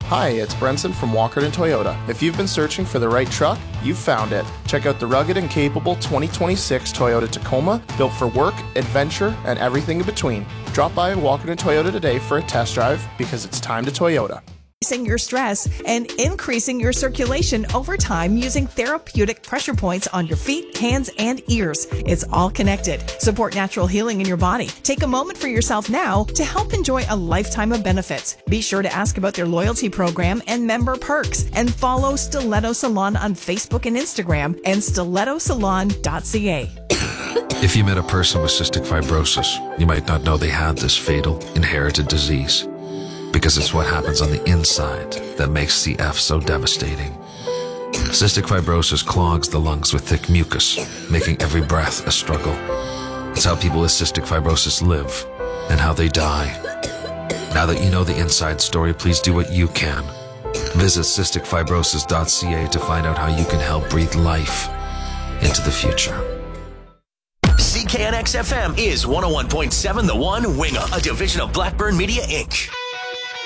Hi, it's Brenson from Walkerton Toyota. If you've been searching for the right truck, you've found it. Check out the rugged and capable 2026 Toyota Tacoma, built for work, adventure, and everything in between. Drop by Walkerton Toyota today for a test drive because it's time to Toyota. Reducing your stress and increasing your circulation over time using therapeutic pressure points on your feet, hands, and ears. It's all connected. Support natural healing in your body. Take a moment for yourself now to help enjoy a lifetime of benefits. Be sure to ask about their loyalty program and member perks, and follow Stiletto Salon on Facebook and Instagram and stilettosalon.ca. If you met a person with cystic fibrosis, you might not know they had this fatal inherited disease. Because it's what happens on the inside that makes CF so devastating. Cystic fibrosis clogs the lungs with thick mucus, making every breath a struggle. It's how people with cystic fibrosis live and how they die. Now that you know the inside story, please do what you can. Visit cysticfibrosis.ca to find out how you can help breathe life into the future. CKNX FM is 101.7 The One, Winga, a division of Blackburn Media, Inc.